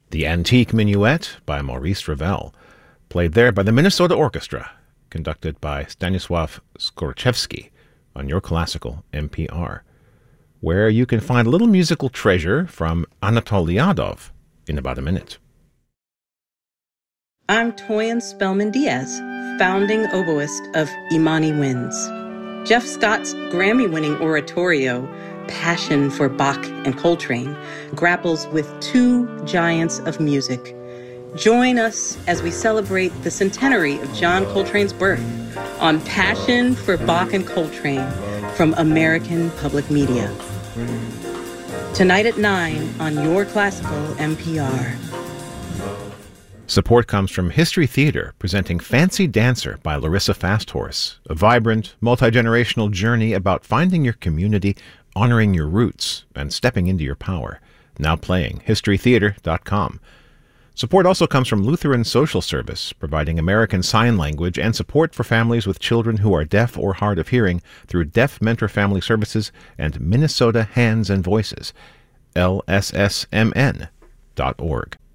The Antique Minuet by Maurice Ravel, played there by the Minnesota Orchestra, conducted by Stanisław Skorczewski on Your Classical NPR, where you can find a little musical treasure from Anatol Lyadov in about a minute. I'm Toyin Spellman Diaz, founding oboist of Imani Winds. Jeff Scott's Grammy-winning oratorio, Passion for Bach and Coltrane, grapples with two giants of music. Join us as we celebrate the centenary of John Coltrane's birth on Passion for Bach and Coltrane from American Public Media. Tonight at 9 on Your Classical NPR. Support comes from History Theater, presenting Fancy Dancer by Larissa Fasthorse, a vibrant, multi-generational journey about finding your community, honoring your roots, and stepping into your power. Now playing, historytheater.com. Support also comes from Lutheran Social Service, providing American Sign Language and support for families with children who are deaf or hard of hearing through Deaf Mentor Family Services and Minnesota Hands and Voices, lssmn.org.